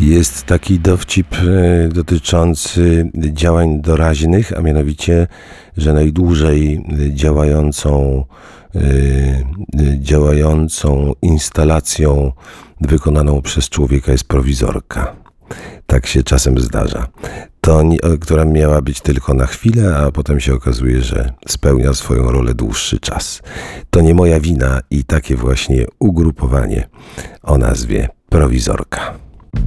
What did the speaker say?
Jest taki dowcip dotyczący działań doraźnych, a mianowicie, że najdłużej działającą instalacją wykonaną przez człowieka jest prowizorka. Tak się czasem zdarza. Która miała być tylko na chwilę, a potem się okazuje, że spełnia swoją rolę dłuższy czas. To nie moja wina i takie właśnie ugrupowanie o nazwie prowizorka.